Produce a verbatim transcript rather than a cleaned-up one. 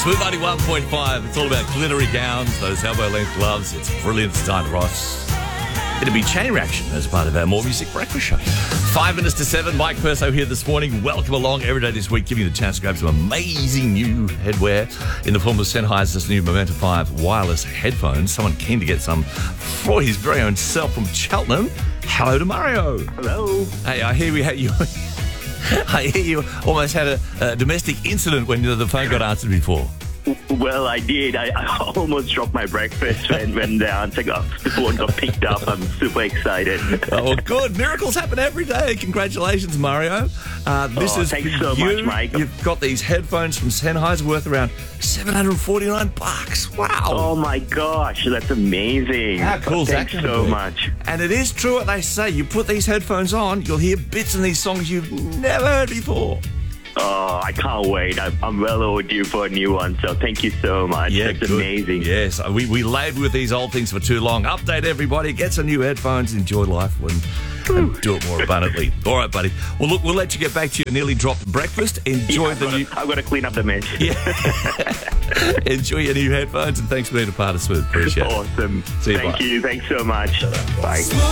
Smooth ninety-one point five. It's all about glittery gowns, those elbow-length gloves. It's brilliant. It's Diana Ross. It'll be Chain Reaction as part of our More Music Breakfast Show. Five minutes to seven. Mike Perso here this morning. Welcome along every day this week, giving you the chance to grab some amazing new headwear in the form of Sennheiser's new Momentum five wireless headphones. Someone keen to get some for his very own self from Cheltenham. Hello to Mario. Hello. Hey, I hear we had you. I hear you almost had a, a domestic incident when the phone got answered before. Well, I did. I, I almost dropped my breakfast when, when the answer got, the phone got picked up. I'm super excited. Oh, well, good. Miracles happen every day. Congratulations, Mario. Uh, this oh, is thanks for so you. much, Mike. You've got these headphones from Sennheiser worth around seven hundred forty-nine bucks. Wow. Oh, my gosh. That's amazing. How cool is that? Thanks so much. And it is true what they say. You put these headphones on, you'll hear bits in these songs you've never heard before. Oh, I can't wait. I'm, I'm well overdue for a new one, so thank you so much. Yeah, That's good. amazing. Yes, we, we laboured with these old things for too long. Update everybody, get some new headphones, enjoy life and, and do it more abundantly. All right, buddy. Well, look, we'll let you get back to your nearly dropped breakfast. Enjoy yeah, the gotta, new... I've got to clean up the mess. Yeah. Enjoy your new headphones, and thanks for being a part of Smooth. Appreciate it. Awesome. See you, Thank bye. you. Thanks so much. Bye.